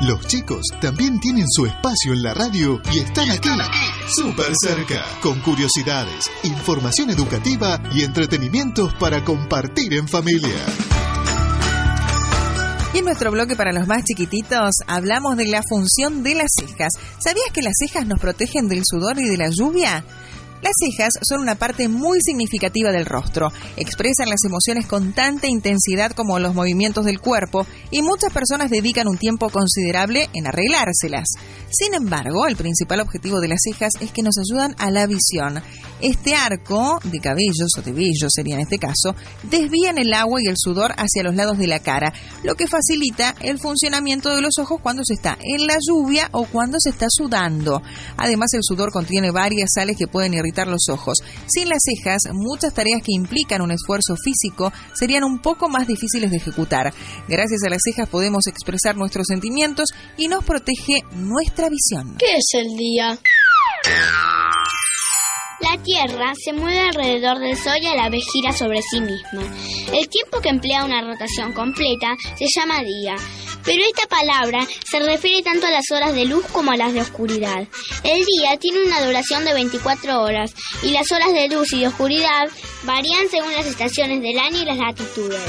Los chicos también tienen su espacio en la radio y están aquí, súper cerca, con curiosidades, información educativa y entretenimientos para compartir en familia. Y en nuestro bloque para los más chiquititos hablamos de la función de las cejas. ¿Sabías que las cejas nos protegen del sudor y de la lluvia? Las cejas son una parte muy significativa del rostro. Expresan las emociones con tanta intensidad como los movimientos del cuerpo y muchas personas dedican un tiempo considerable en arreglárselas. Sin embargo, el principal objetivo de las cejas es que nos ayudan a la visión. Este arco de cabellos, o de vello sería en este caso, desvían el agua y el sudor hacia los lados de la cara, lo que facilita el funcionamiento de los ojos cuando se está en la lluvia o cuando se está sudando. Además, el sudor contiene varias sales que pueden irritar los ojos. Sin las cejas, muchas tareas que implican un esfuerzo físico serían un poco más difíciles de ejecutar. Gracias a las cejas podemos expresar nuestros sentimientos y nos protege nuestra visión. ¿Qué es el día? La Tierra se mueve alrededor del Sol y a la vez gira sobre sí misma. El tiempo que emplea una rotación completa se llama día, pero esta palabra se refiere tanto a las horas de luz como a las de oscuridad. El día tiene una duración de 24 horas y las horas de luz y de oscuridad varían según las estaciones del año y las latitudes.